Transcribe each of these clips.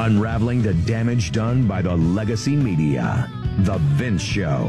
Unraveling the damage done by the legacy media. The Vince Show.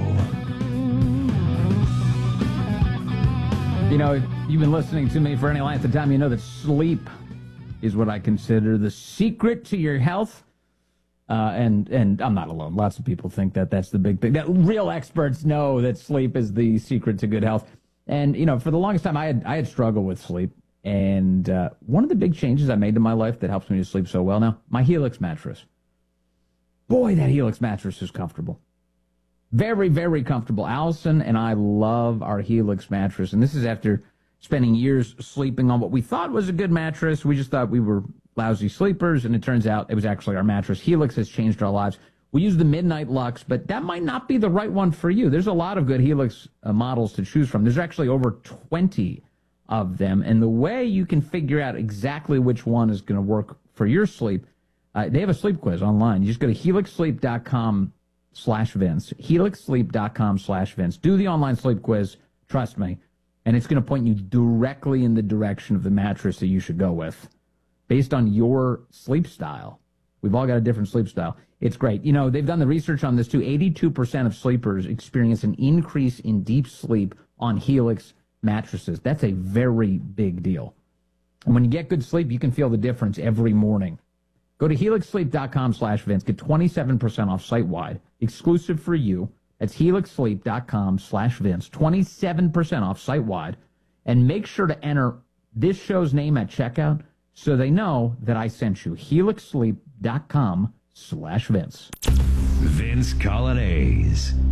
You know, if you've been listening to me for any length of time, you know that sleep is what I consider the secret to your health. And I'm not alone. Lots of people think that that's the big thing. That real experts know that sleep is the secret to good health. And, you know, for the longest time, I had struggled with sleep. And one of the big changes I made to my life that helps me to sleep so well now, my Helix mattress. Boy, that Helix mattress is comfortable. Very, very comfortable. Allison and I love our Helix mattress. And this is after spending years sleeping on what we thought was a good mattress. We just thought we were lousy sleepers, and it turns out it was actually our mattress. Helix has changed our lives. We use the Midnight Lux, but that might not be the right one for you. There's a lot of good Helix models to choose from. There's actually over 20 of them, and the way you can figure out exactly which one is going to work for your sleep, they have a sleep quiz online. You just go to helixsleep.com/Vince, helixsleep.com/Vince. Do the online sleep quiz, trust me, and it's going to point you directly in the direction of the mattress that you should go with based on your sleep style. We've all got a different sleep style. It's great. You know, they've done the research on this too. 82% of sleepers experience an increase in deep sleep on Helix mattresses. That's a very big deal. And when you get good sleep, you can feel the difference every morning. Go to helixsleep.com/Vince. Get 27% off site-wide, exclusive for you. That's helixsleep.com/Vince. 27% off site-wide. And make sure to enter this show's name at checkout so they know that I sent you. helixsleep.com/Vince. Vince Colonnese.